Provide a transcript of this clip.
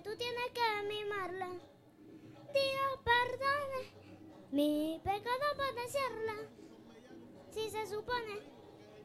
tú tienes que mimarla. Dios perdone mi pecado potenciarla. Si se supone